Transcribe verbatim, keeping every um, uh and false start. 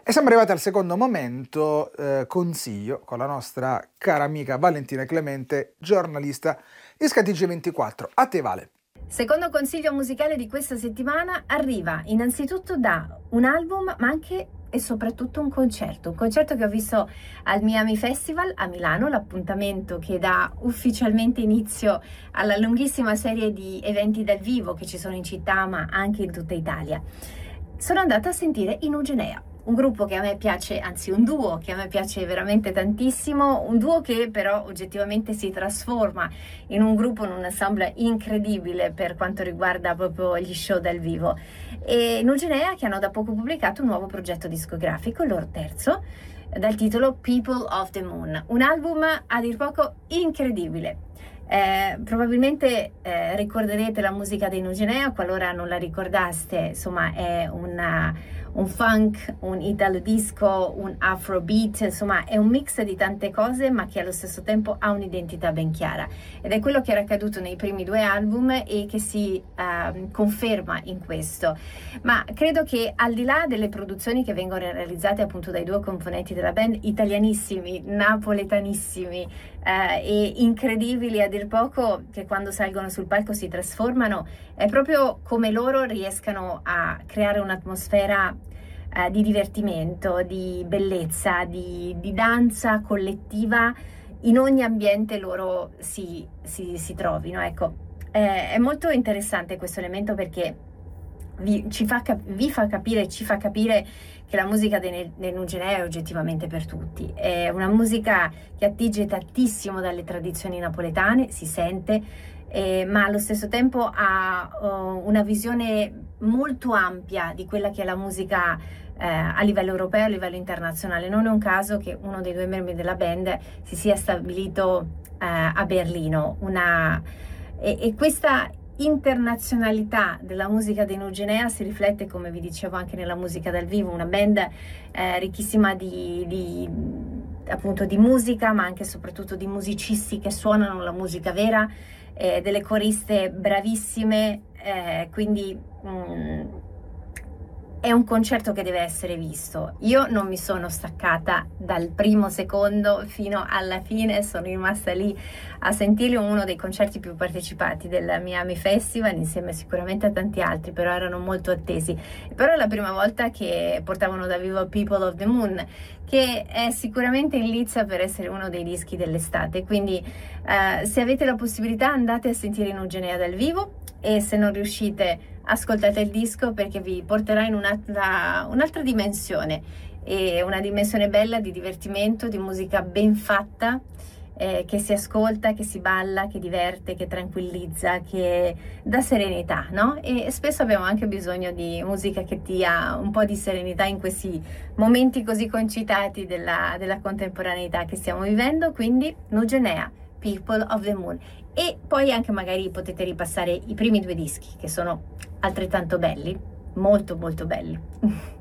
E siamo arrivati al secondo momento, eh, consiglio, con la nostra cara amica Valentina Clemente, giornalista di Sky T G ventiquattro. A te, Vale. Secondo consiglio musicale di questa settimana arriva innanzitutto da un album, ma anche e soprattutto un concerto, un concerto che ho visto al Miami Festival a Milano, l'appuntamento che dà ufficialmente inizio alla lunghissima serie di eventi dal vivo che ci sono in città ma anche in tutta Italia. Sono andata a sentire i Nugenea, un gruppo che a me piace, anzi un duo che a me piace veramente tantissimo, un duo che però oggettivamente si trasforma in un gruppo, in un ensemble incredibile per quanto riguarda proprio gli show dal vivo. E Nugenea che hanno da poco pubblicato un nuovo progetto discografico, il loro terzo, dal titolo People of the Moon, un album a dir poco incredibile. Eh, probabilmente eh, ricorderete la musica dei Nugenea, qualora non la ricordaste, insomma è una, un funk, un italo disco, un afrobeat, insomma è un mix di tante cose ma che allo stesso tempo ha un'identità ben chiara, ed è quello che era accaduto nei primi due album e che si uh, conferma in questo. Ma credo che al di là delle produzioni che vengono realizzate appunto dai due componenti della band, italianissimi, napoletanissimi eh, e incredibili a dir poco, che quando salgono sul palco si trasformano, è proprio come loro riescano a creare un'atmosfera eh, di divertimento, di bellezza, di, di danza collettiva in ogni ambiente loro si, si, si trovino. Ecco, eh, è molto interessante questo elemento perché vi, ci fa, vi fa capire, ci fa capire che la musica dei, dei Nugenea è oggettivamente per tutti. È una musica che attinge tantissimo dalle tradizioni napoletane, si sente, eh, ma allo stesso tempo ha uh, una visione molto ampia di quella che è la musica eh, a livello europeo, a livello internazionale. Non è un caso che uno dei due membri della band si sia stabilito eh, a Berlino. Una, e, e questa internazionalità della musica dei Nugenea si riflette, come vi dicevo, anche nella musica dal vivo, una band eh, ricchissima di, di, appunto di musica, ma anche e soprattutto di musicisti che suonano la musica vera, eh, delle coriste bravissime, eh, quindi mh, è un concerto che deve essere visto. Io non mi sono staccata dal primo secondo fino alla fine, sono rimasta lì a sentirli, uno dei concerti più partecipati del Miami Festival, insieme sicuramente a tanti altri, però erano molto attesi. Però è la prima volta che portavano da vivo People of the Moon, che è sicuramente in lizza per essere uno dei dischi dell'estate, quindi eh, se avete la possibilità andate a sentire Nugenea dal vivo, e se non riuscite ascoltate il disco perché vi porterà in un'altra, un'altra dimensione, e una dimensione bella di divertimento, di musica ben fatta, eh, che si ascolta, che si balla, che diverte, che tranquillizza, che dà serenità, no? E spesso abbiamo anche bisogno di musica che dia un po' di serenità in questi momenti così concitati della, della contemporaneità che stiamo vivendo. Quindi Nugenea, People of the Moon. E poi anche magari potete ripassare i primi due dischi che sono altrettanto belli, molto molto belli.